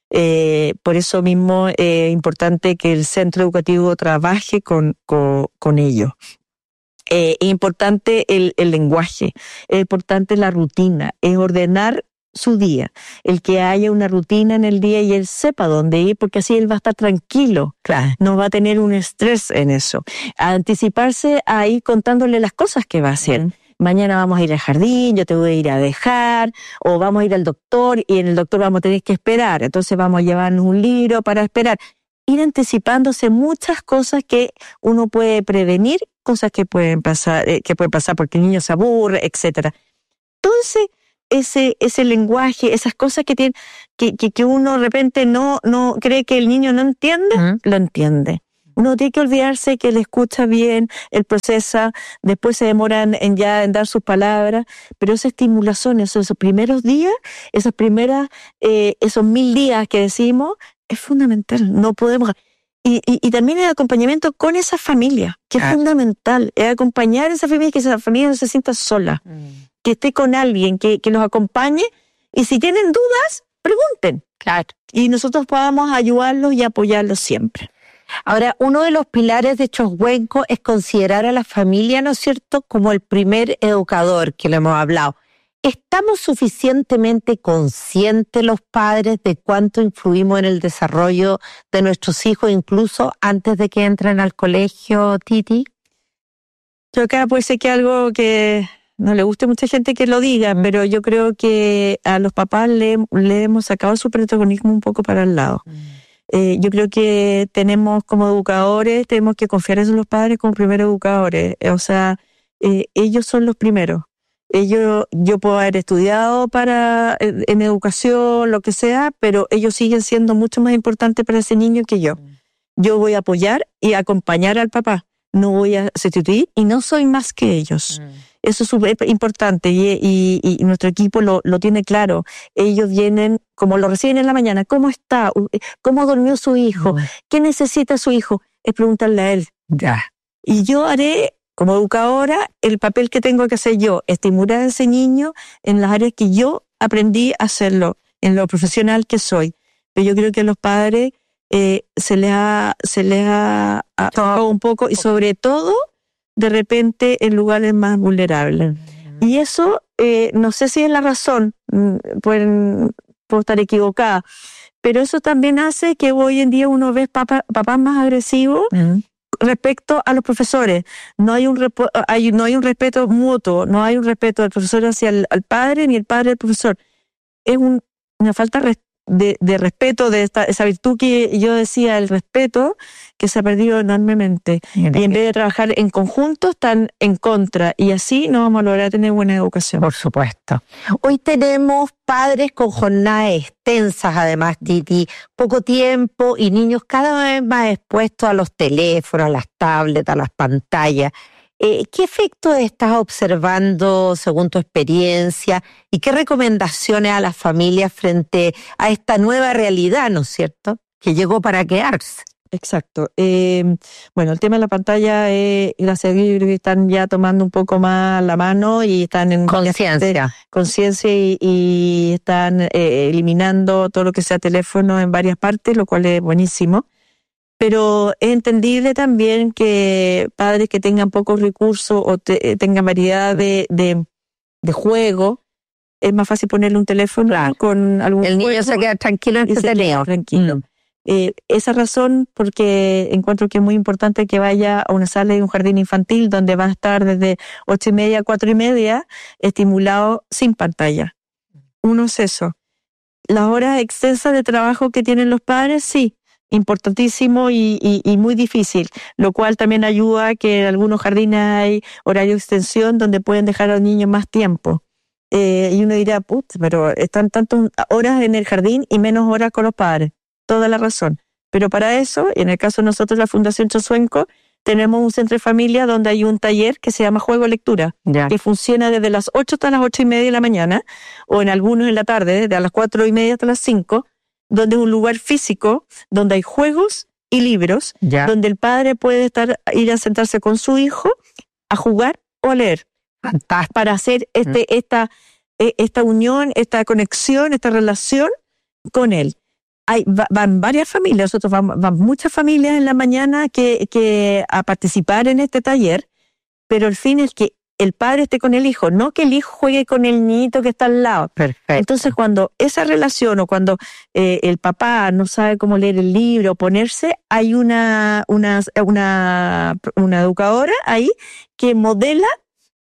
Por eso mismo es importante que el centro educativo trabaje con ellos. Es importante el lenguaje, es importante la rutina, es ordenar su día, el que haya una rutina en el día y él sepa dónde ir, porque así él va a estar tranquilo, claro, no va a tener un estrés en eso. A anticiparse a ir contándole las cosas que va a hacer. mañana vamos a ir al jardín, yo te voy a ir a dejar, o vamos a ir al doctor y en el doctor vamos a tener que esperar, entonces vamos a llevarnos un libro para esperar. Ir anticipándose muchas cosas que uno puede prevenir, cosas que pueden pasar porque el niño se aburre, etcétera. Entonces, ese lenguaje, esas cosas que tiene, que uno de repente no cree que el niño no entiende, lo entiende. Uno tiene que olvidarse que él escucha bien, él procesa, después se demoran en dar sus palabras, pero esa estimulación, esos primeros días, esos 1000 días que decimos, es fundamental. No podemos. Y también el acompañamiento con esa familia, que es fundamental, es acompañar a esa familia, que esa familia no se sienta sola, que esté con alguien, que los acompañe, y si tienen dudas, pregunten. Claro. Y nosotros podamos ayudarlos y apoyarlos siempre. Ahora, uno de los pilares de Choshuenco es considerar a la familia, ¿no es cierto?, como el primer educador, que lo hemos hablado. ¿Estamos suficientemente conscientes los padres de cuánto influimos en el desarrollo de nuestros hijos, incluso antes de que entren al colegio, Titi? Yo acá puede ser que algo que no le guste a mucha gente que lo diga, pero yo creo que a los papás le hemos sacado su protagonismo un poco para el lado. Yo creo que tenemos como educadores, tenemos que confiar en los padres como primeros educadores. O sea, ellos son los primeros. Yo puedo haber estudiado en educación, lo que sea, pero ellos siguen siendo mucho más importantes para ese niño que yo. Yo voy a apoyar y acompañar al papá. No voy a sustituir y no soy más que ellos. Eso es súper importante y nuestro equipo lo tiene claro. Ellos vienen, como lo reciben en la mañana, ¿cómo está? ¿Cómo durmió su hijo? ¿Qué necesita su hijo? Es preguntarle a él. Ya. Y yo haré, como educadora, el papel que tengo que hacer yo, estimular a ese niño en las áreas que yo aprendí a hacerlo, en lo profesional que soy. Pero yo creo que a los padres se les ha tocado un poco y sobre todo de repente en lugares más vulnerables. Y eso, no sé si es la razón, puedo estar equivocada, pero eso también hace que hoy en día uno ve papás más agresivos respecto a los profesores. No hay un respeto mutuo, no hay un respeto del profesor hacia el padre ni el padre del profesor. Es una falta de respeto, de esa virtud que yo decía, el respeto, que se ha perdido enormemente. Y en vez de trabajar en conjunto, están en contra. Y así no vamos a lograr tener buena educación. Por supuesto. Hoy tenemos padres con jornadas extensas, además, Titi, poco tiempo y niños cada vez más expuestos a los teléfonos, a las tablets, a las pantallas. ¿Qué efectos estás observando según tu experiencia y qué recomendaciones a las familias frente a esta nueva realidad, ¿no es cierto?, que llegó para quedarse? Exacto. Bueno, el tema de la pantalla, gracias a Dios, están ya tomando un poco más la mano y están en conciencia y están eliminando todo lo que sea teléfono en varias partes, lo cual es buenísimo. Pero es entendible también que padres que tengan pocos recursos o tengan variedad de juego, es más fácil ponerle un teléfono con algún el niño se queda tranquilo, entretenido. Tranquilo. Esa razón, porque encuentro que es muy importante que vaya a una sala de un jardín infantil donde va a estar desde 8:30 a 4:30 estimulado sin pantalla. Uno es eso. Las horas extensas de trabajo que tienen los padres, sí, importantísimo y muy difícil, lo cual también ayuda a que en algunos jardines hay horario de extensión donde pueden dejar a los niños más tiempo. Y uno dirá, pero están tantas horas en el jardín y menos horas con los padres. Toda la razón. Pero para eso, en el caso de nosotros, la Fundación Choshuenco, tenemos un centro de familia donde hay un taller que se llama Juego Lectura, que funciona desde las 8 hasta las 8:30 de la mañana, o en algunos en la tarde, desde las 4:30 hasta las 5, donde es un lugar físico, donde hay juegos y libros, donde el padre puede ir a sentarse con su hijo a jugar o a leer. Fantástico. Para hacer esta unión, esta conexión, esta relación con él. Van varias familias, nosotros van muchas familias en la mañana que a participar en este taller, pero el fin es que el padre esté con el hijo, no que el hijo juegue con el niñito que está al lado. Perfecto. Entonces, cuando esa relación o cuando el papá no sabe cómo leer el libro o ponerse, hay una educadora ahí que modela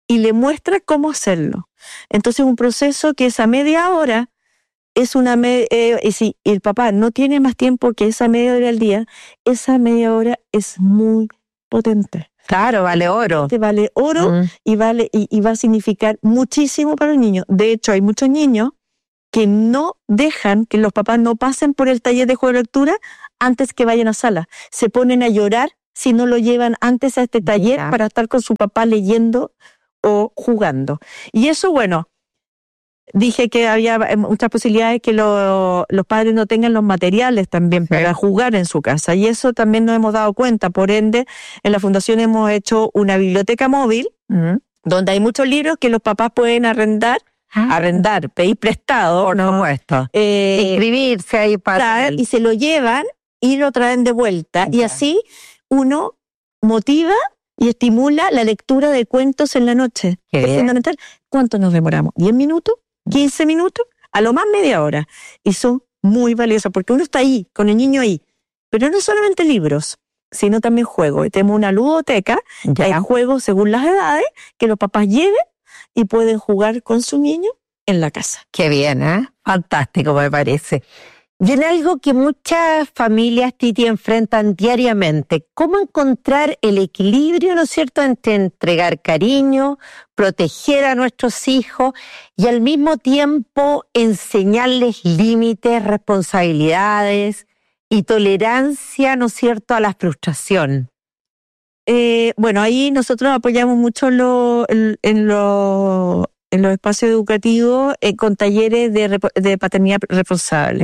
y le muestra cómo hacerlo. Entonces un proceso que esa media hora es y si el papá no tiene más tiempo que esa media hora al día, esa media hora es muy potente. Claro, vale oro. Vale oro y va a significar muchísimo para el niño. De hecho, hay muchos niños que no dejan que los papás no pasen por el taller de juego de lectura antes que vayan a sala. Se ponen a llorar si no lo llevan antes a este taller para estar con su papá leyendo o jugando. Y eso, bueno, dije que había muchas posibilidades que los padres no tengan los materiales también para jugar en su casa. Y eso también nos hemos dado cuenta. Por ende, en la Fundación hemos hecho una biblioteca móvil donde hay muchos libros que los papás pueden arrendar, pedir prestado. Por supuesto. Inscribirse ahí para... Y se lo llevan y lo traen de vuelta. Y así uno motiva y estimula la lectura de cuentos en la noche. Es fundamental. ¿Cuánto nos demoramos? ¿10 minutos? 15 minutos, a lo más media hora. Y son muy valiosas porque uno está ahí, con el niño ahí. Pero no solamente libros, sino también juegos. Y tenemos una ludoteca, hay juegos según las edades, que los papás lleven y pueden jugar con su niño en la casa. Qué bien, ¿eh? Fantástico me parece. Y en algo que muchas familias, Titi, enfrentan diariamente, ¿cómo encontrar el equilibrio, ¿no es cierto?, entre entregar cariño, proteger a nuestros hijos y al mismo tiempo enseñarles límites, responsabilidades y tolerancia, ¿no es cierto?, a la frustración? Bueno, ahí nosotros apoyamos mucho en los espacios educativos con talleres de paternidad responsable,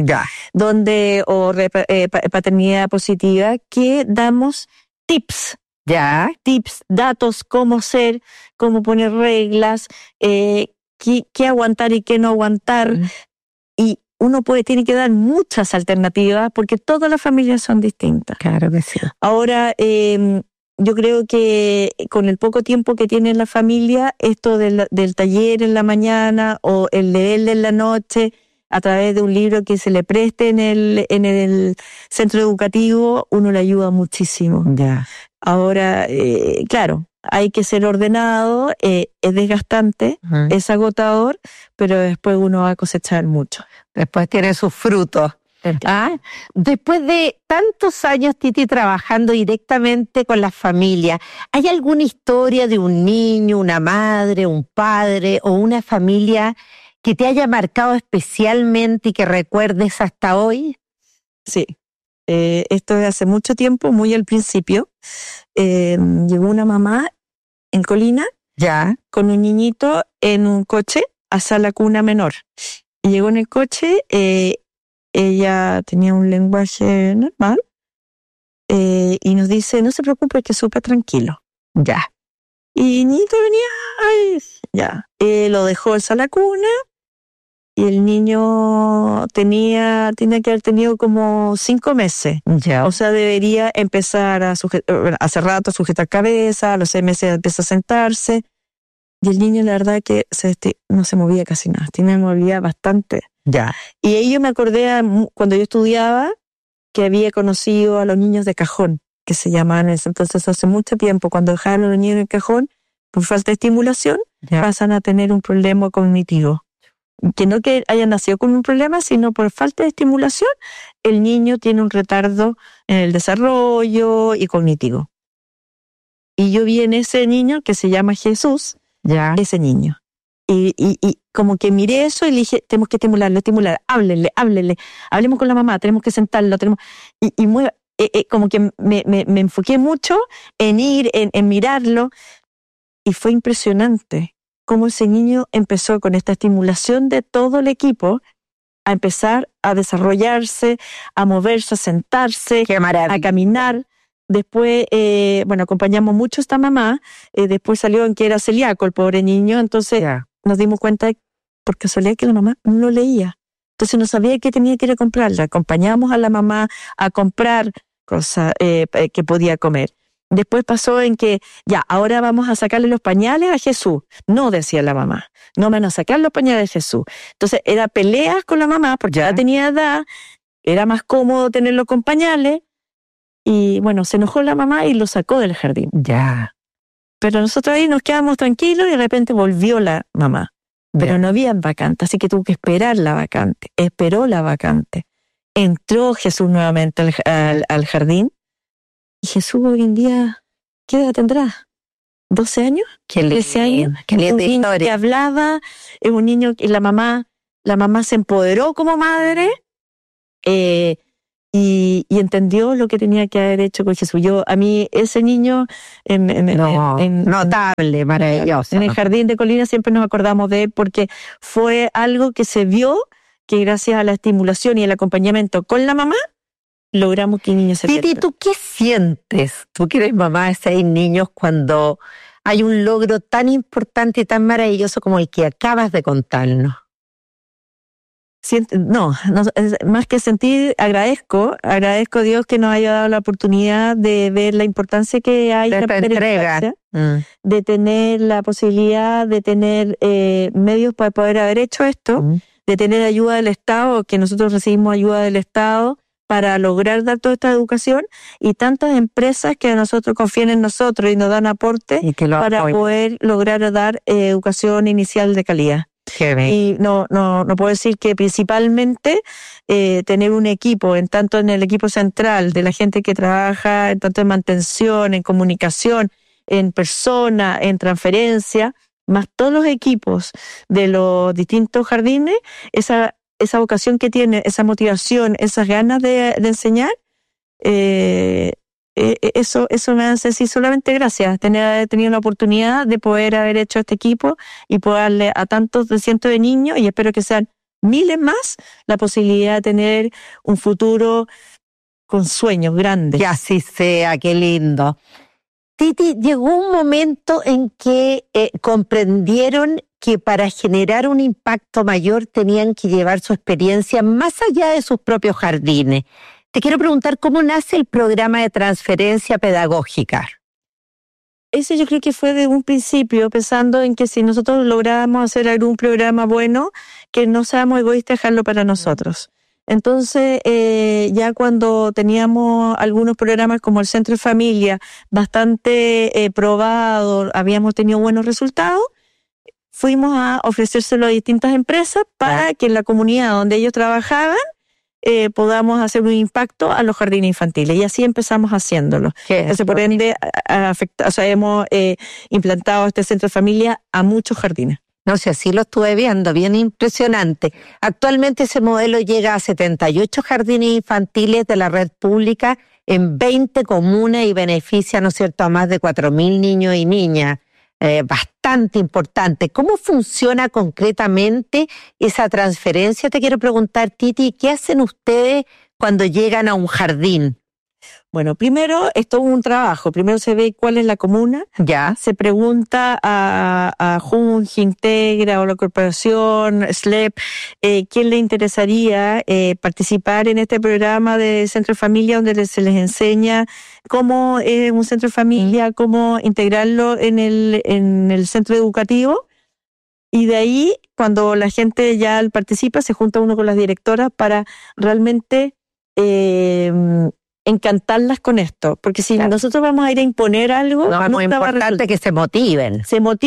paternidad positiva, que damos tips, datos, cómo ser, cómo poner reglas, qué aguantar y qué no aguantar. Y uno tiene que dar muchas alternativas porque todas las familias son distintas. Claro que sí. Ahora, yo creo que con el poco tiempo que tiene la familia, esto del taller en la mañana o el leerle en la noche a través de un libro que se le preste en el centro educativo, uno le ayuda muchísimo. Ahora, claro, hay que ser ordenado, es desgastante, es agotador, pero después uno va a cosechar mucho. Después tiene sus frutos. Después de tantos años, Titi, trabajando directamente con las familias, ¿hay alguna historia de un niño, una madre, un padre o una familia que te haya marcado especialmente y que recuerdes hasta hoy? Sí, esto es hace mucho tiempo, muy al principio. Llegó una mamá en Colina con un niñito en un coche a sala cuna menor. Y llegó en el coche, ella tenía un lenguaje normal y nos dice, no se preocupe, que súper tranquilo. Y el niñito venía, lo dejó en sala cuna y el niño tenía que haber tenido como 5 meses. O sea, debería empezar hace rato a sujetar cabeza, a los 6 meses empieza a sentarse. Y el niño, la verdad, que no se movía casi nada, me movía bastante. Y ahí yo me acordé cuando yo estudiaba que había conocido a los niños de cajón, que se llamaban eso. Entonces, hace mucho tiempo, cuando dejaron a los niños en el cajón, por falta de estimulación, pasan a tener un problema cognitivo. Que no que hayan nacido con un problema, sino por falta de estimulación, el niño tiene un retardo en el desarrollo y cognitivo. Y yo vi en ese niño, que se llama Jesús, ese niño. Y como que miré eso y le dije, tenemos que estimularlo, háblenle, hablemos con la mamá, tenemos que sentarlo, como que me enfoqué mucho en ir, en mirarlo, y fue impresionante cómo ese niño empezó con esta estimulación de todo el equipo a empezar a desarrollarse, a moverse, a sentarse, a caminar. Después, acompañamos mucho a esta mamá, después salió en que era celíaco el pobre niño, entonces nos dimos cuenta por casualidad que la mamá no leía. Entonces no sabía qué tenía que ir a comprar. Le acompañamos a la mamá a comprar cosas que podía comer. Después pasó en que, ahora vamos a sacarle los pañales a Jesús. No, decía la mamá, no van a sacar los pañales a Jesús. Entonces era peleas con la mamá, porque ya tenía edad, era más cómodo tenerlo con pañales. Y bueno, se enojó la mamá y lo sacó del jardín. Pero nosotros ahí nos quedamos tranquilos y de repente volvió la mamá. Pero no había vacante, así que tuvo que esperar la vacante. Esperó la vacante. Entró Jesús nuevamente al jardín. Y Jesús hoy en día, ¿qué edad tendrá? ¿12 años? 13 años. Qué linda un niño historia. que hablaba, es un niño que la mamá se empoderó como madre y entendió lo que tenía que haber hecho con Jesús. A mí, ese niño notable, maravilloso. En el jardín de Colina siempre nos acordamos de él porque fue algo que se vio que gracias a la estimulación y el acompañamiento con la mamá logramos que el niño se Titi, ¿tú qué sientes? Tú que eres mamá de 6 niños cuando hay un logro tan importante y tan maravilloso como el que acabas de contarnos. No, más que sentir, agradezco a Dios que nos haya dado la oportunidad de ver la importancia que hay de esta entrega, de tener la posibilidad de tener medios para poder haber hecho esto, de tener ayuda del Estado, que nosotros recibimos ayuda del Estado para lograr dar toda esta educación, y tantas empresas que a nosotros confían en nosotros y nos dan aporte para poder lograr dar educación inicial de calidad. Y no puedo decir que principalmente tener un equipo, tanto en el equipo central de la gente que trabaja, en tanto en mantención, en comunicación, en persona, en transferencia, más todos los equipos de los distintos jardines, esa vocación que tiene, esa motivación, esas ganas de enseñar, eso me hace decir solamente gracias, haber tenido la oportunidad de poder haber hecho este equipo y poder darle a tantos de cientos de niños, y espero que sean miles más, la posibilidad de tener un futuro con sueños grandes. Que así sea, qué lindo. Titi, llegó un momento en que comprendieron que para generar un impacto mayor tenían que llevar su experiencia más allá de sus propios jardines. Te quiero preguntar cómo nace el programa de transferencia pedagógica. Ese yo creo que fue de un principio, pensando en que si nosotros lográramos hacer algún programa bueno, que no seamos egoístas, dejarlo para nosotros. Entonces, ya cuando teníamos algunos programas como el Centro de Familia bastante probados, habíamos tenido buenos resultados, fuimos a ofrecérselo a distintas empresas para que en la comunidad donde ellos trabajaban podamos hacer un impacto a los jardines infantiles, y así empezamos haciéndolo. Entonces, por ende, hemos implantado este Centro de Familia a muchos jardines. No sé, así lo estuve viendo, bien impresionante. Actualmente ese modelo llega a 78 jardines infantiles de la red pública en 20 comunas y beneficia, ¿no es cierto?, a más de 4.000 niños y niñas. Bastante importante. ¿Cómo funciona concretamente esa transferencia? Te quiero preguntar, Titi, ¿qué hacen ustedes cuando llegan a un jardín? Bueno, primero es todo un trabajo. Primero se ve cuál es la comuna. Ya. Se pregunta a Junge, Integra o la corporación, SLEP, quién le interesaría participar en este programa de Centro de Familia, donde se les enseña cómo es un centro de familia, cómo integrarlo en el centro educativo. Y de ahí, cuando la gente ya participa, se junta uno con las directoras para realmente encantarlas con esto, porque si nosotros vamos a ir a imponer algo, no es muy importante que se motiven,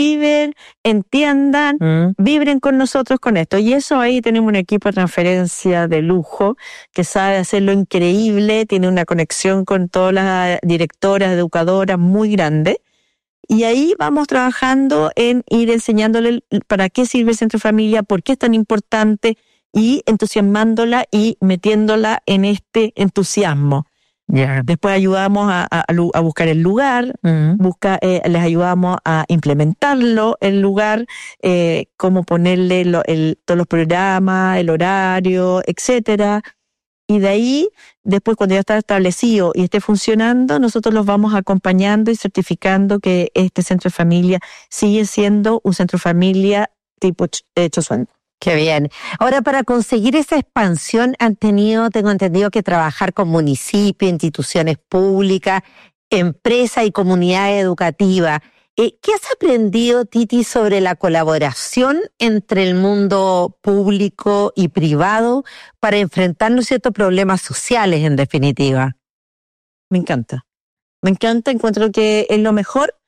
entiendan, vibren con nosotros con esto, y eso ahí tenemos un equipo de transferencia de lujo que sabe hacerlo increíble, tiene una conexión con todas las directoras, educadoras muy grande, y ahí vamos trabajando en ir enseñándole para qué sirve el Centro de Familia, por qué es tan importante, y entusiasmándola y metiéndola en este entusiasmo. Yeah. Después ayudamos a buscar el lugar, les ayudamos a implementarlo, el lugar, cómo ponerle todos los programas, el horario, etcétera. Y de ahí, después cuando ya está establecido y esté funcionando, nosotros los vamos acompañando y certificando que este centro de familia sigue siendo un centro de familia tipo Chosuán. Qué bien. Ahora, para conseguir esa expansión han tenido, tengo entendido, que trabajar con municipios, instituciones públicas, empresas y comunidades educativas. ¿Qué has aprendido, Titi, sobre la colaboración entre el mundo público y privado para enfrentarnos a ciertos problemas sociales, en definitiva? Me encanta, encuentro que es lo mejor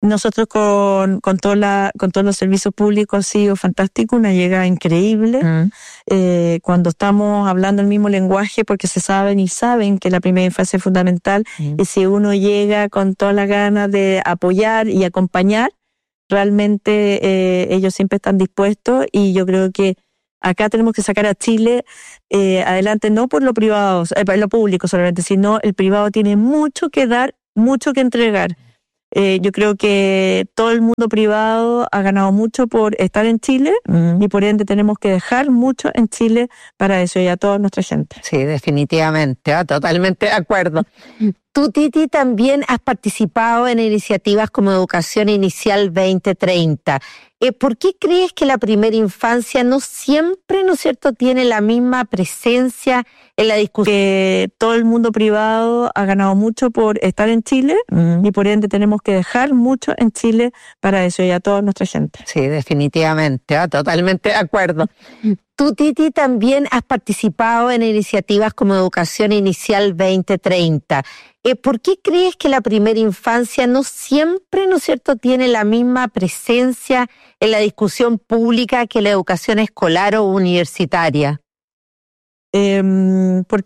Nosotros con todos los servicios públicos ha sido fantástico, una llegada increíble. Cuando estamos hablando el mismo lenguaje, porque saben que la primera infancia es fundamental, y si uno llega con todas las ganas de apoyar y acompañar, realmente ellos siempre están dispuestos, y yo creo que acá tenemos que sacar a Chile adelante, no por lo privado, lo público solamente, sino el privado tiene mucho que dar, mucho que entregar. Yo creo que todo el mundo privado ha ganado mucho por estar en Chile, y por ende tenemos que dejar mucho en Chile para eso y a toda nuestra gente. Sí, definitivamente, totalmente de acuerdo. Tú, Titi, también has participado en iniciativas como Educación Inicial 2030. ¿Por qué crees que la primera infancia no siempre, ¿no es cierto?, tiene la misma presencia en la discusión? Que todo el mundo privado ha ganado mucho por estar en Chile, y por ende tenemos que dejar mucho en Chile para eso y a toda nuestra gente. Sí, definitivamente, totalmente de acuerdo. Tú, Titi, también has participado en iniciativas como Educación Inicial 2030. ¿Por qué crees que la primera infancia no siempre, ¿no es cierto?, tiene la misma presencia en la discusión pública que la educación escolar o universitaria? Porque